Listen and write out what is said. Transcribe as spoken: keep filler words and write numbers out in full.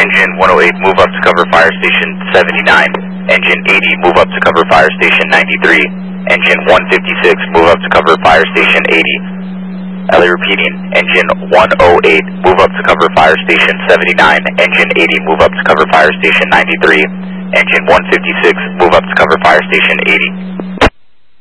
Engine one oh eight, move up to cover fire station seventy-nine. Engine eighty, move up to cover fire station ninety-three. Engine one fifty-six, move up to cover fire station eighty. Ellie repeating, engine one oh eight, move up to cover fire station seventy-nine. Engine eighty, move up to cover fire station ninety-three. Engine one fifty-six, move up to cover fire station eighty.